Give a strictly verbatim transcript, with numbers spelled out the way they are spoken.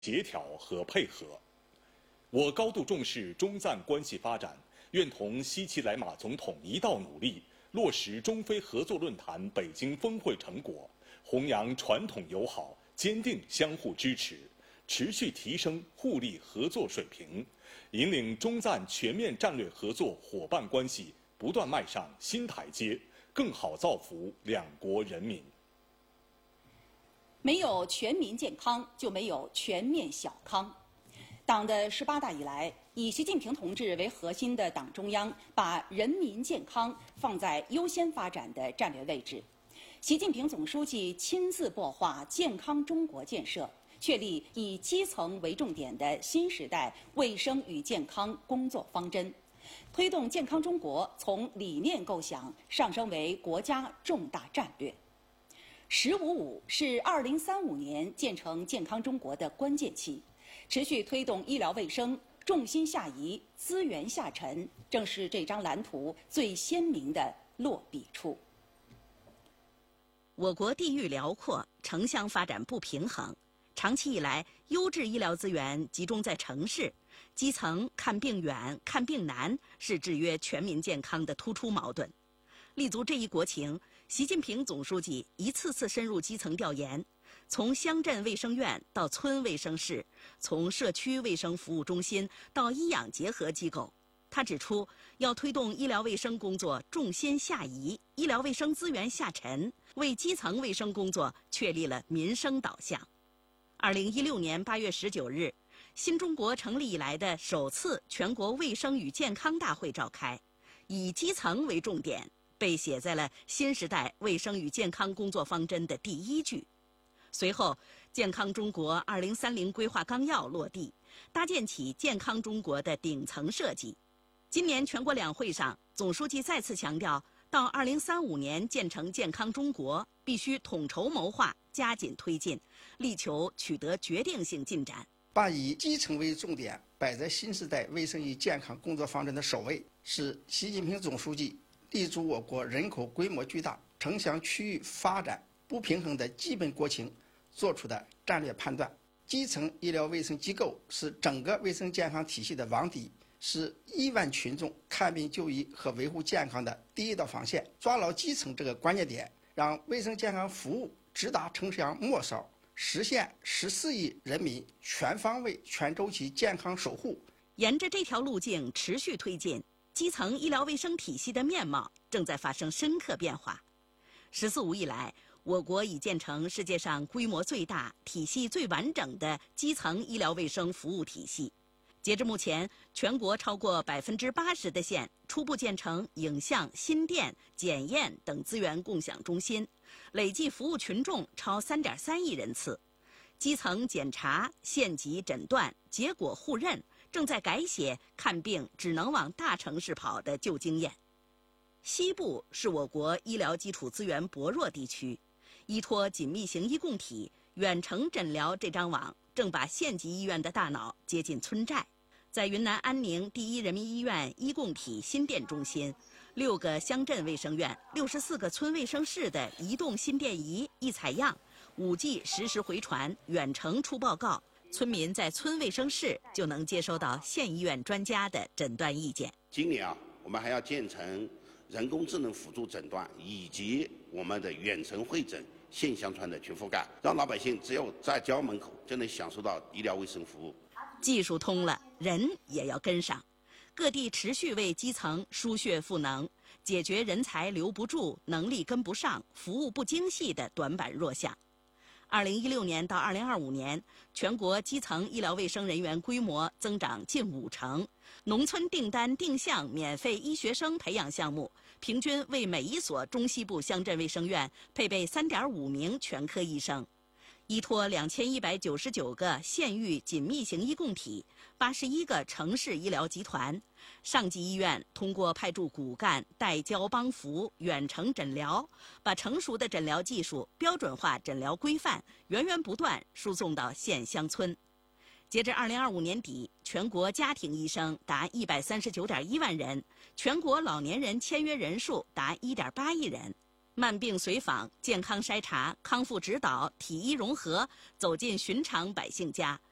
协调和配合。我高度重视中赞关系发展，愿同西奇莱马总统一道努力，落实中非合作论坛北京峰会成果，弘扬传统友好，坚定相互支持，持续提升互利合作水平，引领中赞全面战略合作伙伴关系不断迈上新台阶，更好造福两国人民。 没有全民健康，就没有全面小康。党的十八大以来，以习近平同志为核心的党中央把人民健康放在优先发展的战略位置。习近平总书记亲自擘画健康中国建设，确立以基层为重点的新时代卫生与健康工作方针，推动健康中国从理念构想上升为国家重大战略。十五五是二零三五年建成健康中国的关键期，持续推动医疗卫生重心下移、资源下沉，正是这张蓝图最鲜明的落笔处。 我国地域辽阔，城乡发展不平衡，长期以来，优质医疗资源集中在城市，基层看病远、看病难，是制约全民健康的突出矛盾。立足这一国情，习近平总书记一次次深入基层调研，从乡镇卫生院到村卫生室，从社区卫生服务中心到医养结合机构。他指出，要推动医疗卫生工作重心下移，医疗卫生资源下沉，为基层卫生工作确立了民生导向。二零一六年八月十九日，新中国成立以来的首次全国卫生与健康大会召开，以基层为重点，被写在了新时代卫生与健康工作方针的第一句。随后，健康中国二零三零规划纲要落地，搭建起健康中国的顶层设计。今年全国两会上，总书记再次强调，到二零三五年建成健康中国，必须统筹谋划，加紧推进，力求取得决定性进展。 把以基层为重点摆在新时代卫生与健康工作方针的首位，是习近平总书记立足我国人口规模巨大、城乡区域发展不平衡的基本国情做出的战略判断。基层医疗卫生机构是整个卫生健康体系的网底，是亿万群众看病就医和维护健康的第一道防线。抓牢基层这个关键点，让卫生健康服务直达城乡末梢，实现十四亿人民全方位、全周期健康守护。 沿着这条路径持续推进，基层医疗卫生体系的面貌正在发生深刻变化。十四五以来，我国已建成世界上规模最大、体系最完整的基层医疗卫生服务体系。截至目前，全国超过百分之八十的县初步建成影像、心电、检验等资源共享中心，累计服务群众超三点三亿人次。基层检查、县级诊断、结果互认，正在改写看病只能往大城市跑的旧经验。西部是我国医疗基础资源薄弱地区，依托紧密型医共体、远程诊疗这张网，正把县级医院的大脑接近村寨。在云南安宁第一人民医院医共体心电中心，六个乡镇卫生院、六十四个村卫生室的移动心电仪一采样，五 G 实时回传，远程出报告，村民在村卫生室就能接收到县医院专家的诊断意见。 今年啊，我们还要建成人工智能辅助诊断以及我们的远程会诊、县乡村的全覆盖，让老百姓只有在家门口就能享受到医疗卫生服务。 技术通了，人也要跟上。各地持续为基层输血赋能，解决人才留不住、能力跟不上、服务不精细的短板弱项。二零一六年到二零二五年，全国基层医疗卫生人员规模增长近五成，农村订单定向免费医学生培养项目，平均为每一所中西部乡镇卫生院配备 三点五 名全科医生。依托两千一百九十九个县域紧密型医共体、八十一个城市医疗集团，上级医院通过派驻骨干、带教帮扶、远程诊疗，把成熟的诊疗技术、标准化诊疗规范源源不断输送到县乡村。截至二零二五年底，全国家庭医生达一百三十九点一万人，全国老年人签约人数达一点八亿人。慢病随访、健康筛查、康复指导、体医融合走进寻常百姓家，